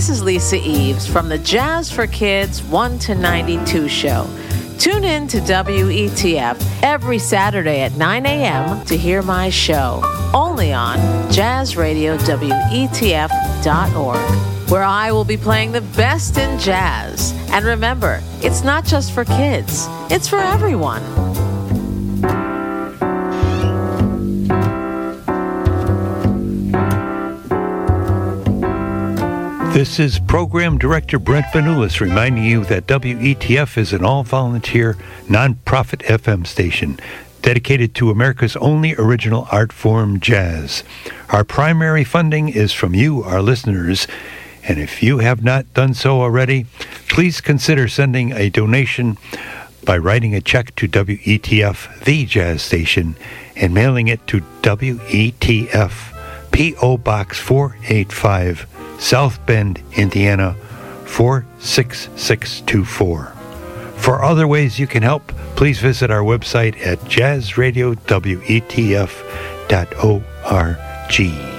This is Lisa Eves from the Jazz for Kids 1 to 92 show. Tune in to WETF every Saturday at 9 a.m. to hear my show, only on jazzradiowetf.org, where I will be playing the best in jazz. And remember, it's not just for kids, it's for everyone. This is Program Director Brent Vanoulis reminding you that WETF is an all-volunteer, non-profit FM station dedicated to America's only original art form, jazz. Our primary funding is from you, our listeners, and if you have not done so already, please consider sending a donation by writing a check to WETF, the jazz station, and mailing it to WETF, P.O. Box 485, South Bend, Indiana, 46624. For other ways you can help, please visit our website at jazzradiowetf.org.